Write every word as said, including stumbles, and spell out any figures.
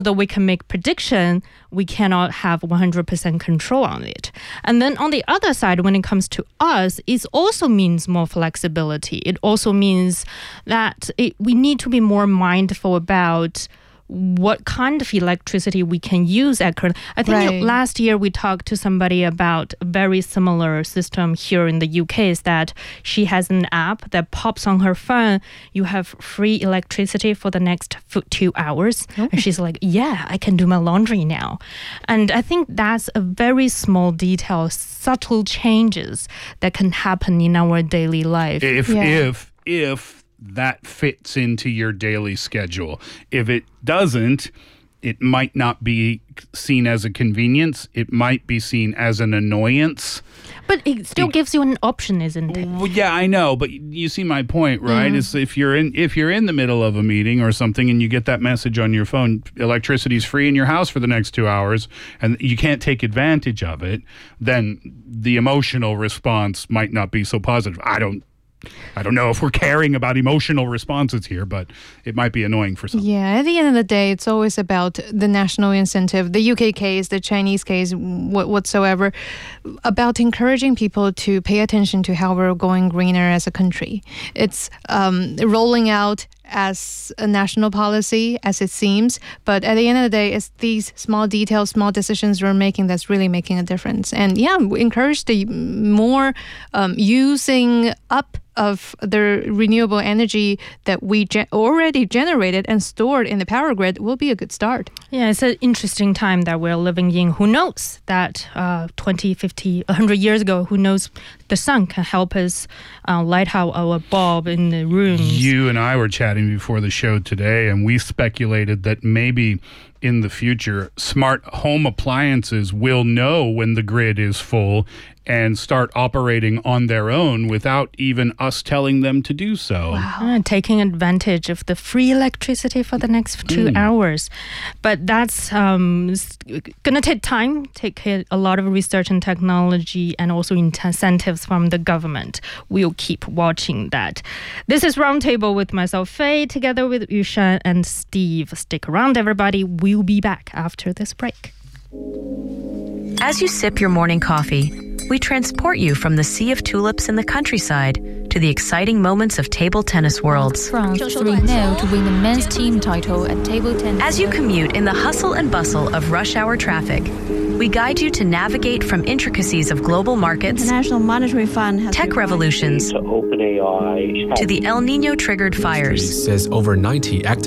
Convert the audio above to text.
Though we can make prediction, we cannot have one hundred percent control on it. And then on the other side, when it comes to us, it also means more flexibility. It also means that it, we need to be more mindful about what kind of electricity we can use at current. I think Right. last year we talked to somebody about a very similar system here in the U K, is that she has an app that pops on her phone. You have free electricity for the next f- two hours. Oh. And she's like, yeah, I can do my laundry now. And I think that's a very small detail, subtle changes that can happen in our daily life. If Yeah. if if that fits into your daily schedule. If it doesn't, it might not be seen as a convenience. It might be seen as an annoyance. But it still gives you an option, isn't it? Well, yeah, I know, but you see my point, right? Is if you're in if you're in the middle of a meeting or something and you get that message on your phone, electricity's free in your house for the next two hours, and you can't take advantage of it, then the emotional response might not be so positive. I don't I don't know if we're caring about emotional responses here, but it might be annoying for some. Yeah, at the end of the day, it's always about the national incentive, the U K case, the Chinese case, what, whatsoever, about encouraging people to pay attention to how we're going greener as a country. It's um, rolling out as a national policy, as it seems, but at the end of the day, it's these small details, small decisions we're making that's really making a difference. And yeah, we encourage the more um, using up of the renewable energy that we ge- already generated and stored in the power grid will be a good start. Yeah, it's an interesting time that we're living in. Who knows that uh, twenty, fifty, one hundred years ago, who knows the sun can help us uh, light out our bulb in the rooms. You and I were chatting before the show today, and we speculated that maybe in the future, smart home appliances will know when the grid is full and start operating on their own without even us telling them to do so. Uh, taking advantage of the free electricity for the next two Mm. hours. But that's um, going to take time, take a a lot of research and technology and also incentives from the government. We'll keep watching that. This is Roundtable with myself, Faye, together with Yushan and Steve. Stick around, everybody. We'll be back after this break. As you sip your morning coffee, we transport you from the sea of tulips in the countryside to the exciting moments of table tennis worlds. France three nil to win the men's team title at table tennis. As you commute in the hustle and bustle of rush hour traffic, we guide you to navigate from intricacies of global markets, International Monetary Fund has tech revolutions, to OpenAI to the El Nino-triggered fires. says over ninety active